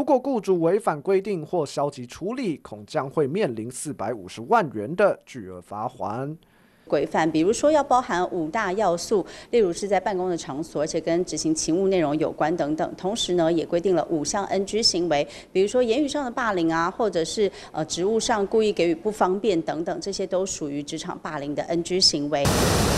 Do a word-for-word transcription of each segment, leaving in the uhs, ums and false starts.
果雇主违反规定或消极处理，恐将会面临四百五十万元的巨额罚锾。 规范，比如说要包含五大要素，例如是在办公的场所，而且跟执行勤务内容有关等等。同时呢，也规定了五项 N G 行为，比如说言语上的霸凌啊，或者是呃职务上故意给予不方便等等，这些都属于职场霸凌的 N G 行为。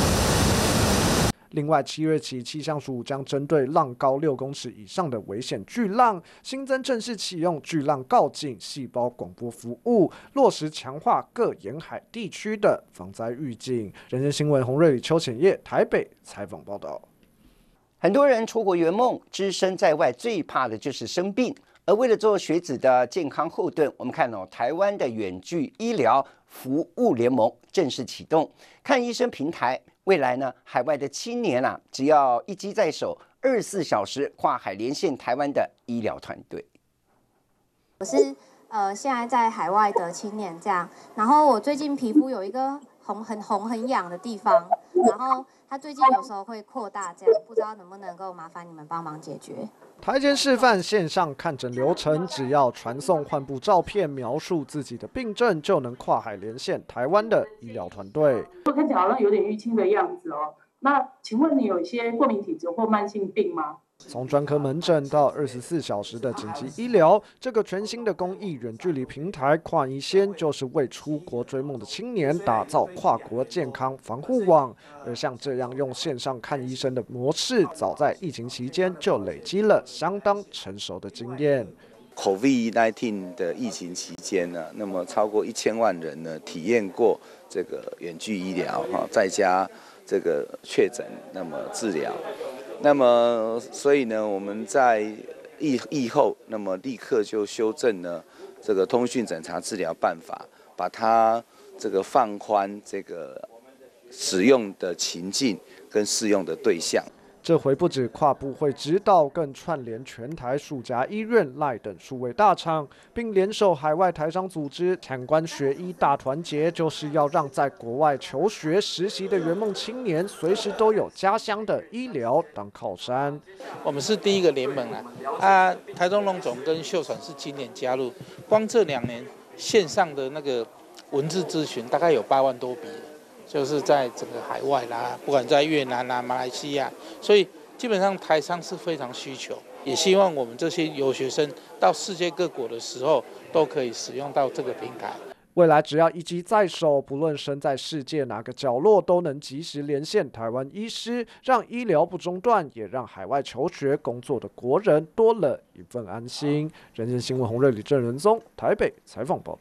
另外，七月起，气象署将针对浪高六公尺以上的危险巨浪，新增正式启用巨浪告警细胞广播服务，落实强化各沿海地区的防灾预警。人间新闻洪瑞里、邱显业台北采访报道。 很多人出国圆梦，只身在外最怕的就是生病。而为了做学子的健康后盾，我们看到、哦、台湾的远距医疗服务联盟正式启动看医生平台。未来呢，海外的青年啊，只要一机在手，二十四小时跨海连线台湾的医疗团队。 我是呃现在在海外的青年这样，然后我最近皮肤有一个红很红很痒的地方，然后它最近有时候会扩大这样，不知道能不能够麻烦你们帮忙解决。 台前示范线上看诊流程，只要传送患部照片，描述自己的病症，就能跨海连线台湾的医疗团队。 看起来好像有点淤青的样子哦。那请问你有一些过敏体质或慢性病吗？ 从专科门诊到二十四小时的紧急医疗，这个全新的公益远距离平台跨医先，就是为出国追梦的青年打造跨国健康防护网。而像这样用线上看医生的模式，早在疫情期间就累积了相当成熟的经验。 COVID 十九 的疫情期间呢，那么超过一千万人呢体验过这个远距医疗哈，在家这个确诊，那么治疗。那么，所以呢，我们在疫疫后，那么立刻就修正了这个通讯诊查治疗办法，把它这个放宽这个使用的情境跟适用的对象。 这回不止跨部会指导，更串联全台数家医院、赖等数位大厂，并联手海外台商组织产官学医大团结，就是要让在国外求学实习的圆梦青年，随时都有家乡的医疗当靠山。 我们是第一个联盟啊，啊，台中荣总跟秀传是今年加入，光这两年线上的那个文字咨询大概有八万多笔。就是在整个海外啦，不管在越南啦、马来西亚，所以基本上台商是非常需求，也希望我们这些留学生到世界各国的时候，都可以使用到这个平台。 未来只要一机在手，不论身在世界哪个角落，都能及时连线台湾医师，让医疗不中断，也让海外求学工作的国人多了一份安心。人间新闻洪瑞里、郑仁宗台北采访报道。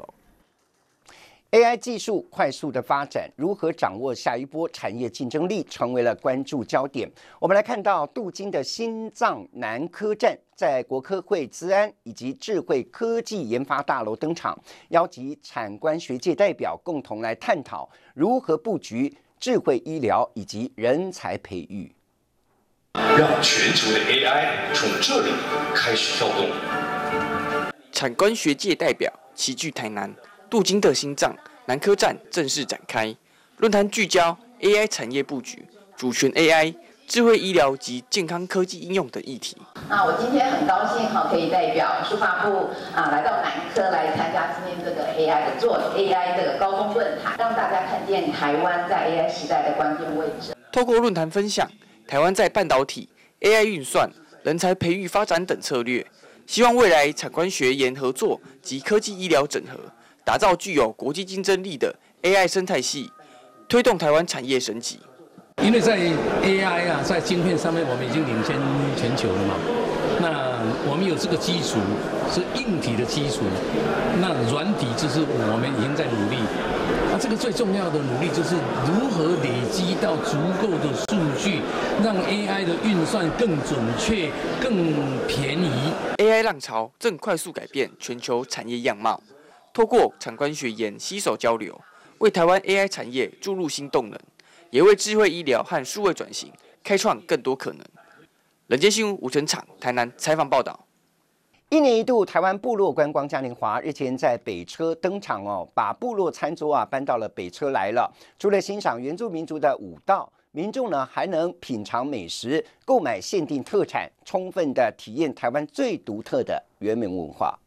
A I 技术快速的发展，如何掌握下一波产业竞争力，成为了关注焦点。我们来看到镀金的心脏南科站在国科会资安以及智慧科技研发大楼登场，邀集产官学界代表共同来探讨如何布局智慧医疗以及人才培育， 让全球的 A I 从这里开始跳动。 产官学界代表齐聚台南。镀金的心脏南科站正式展开，论坛聚焦 A I 产业布局、主权 A I、智慧医疗及健康科技应用等议题。 那我今天很高兴哈，可以代表书发部啊来到南科来参加今天这个 A I 的做 A I 这个高峰论坛，让大家看见台湾在 A I 时代的关键位置。 透过论坛分享台湾在半导体、A I 运算、人才培育发展等策略，希望未来产官学研合作及科技医疗整合。打造具有国际竞争力的 A I 生态系，推动台湾产业升级。 因为在 A I 啊，在晶片上面我们已经领先全球了嘛。那我们有这个基础，是硬体的基础。那软体就是我们已经在努力。那这个最重要的努力就是如何累积到足够的数据，让 A I 的运算更准确、更便宜。 A I 浪潮正快速改变全球产业样貌。透过产官学研携手交流，为台湾 A I 产业注入新动能，也为智慧医疗和数位转型开创更多可能。人间新闻吴成场台南采访报道。 一年一度台湾部落观光嘉年华日前在北车登场哦，把部落餐桌啊搬到了北车来了。除了欣赏原住民族的舞蹈、 民众呢还能品尝美食、购买限定特产，充分的体验台湾最独特的原民文化。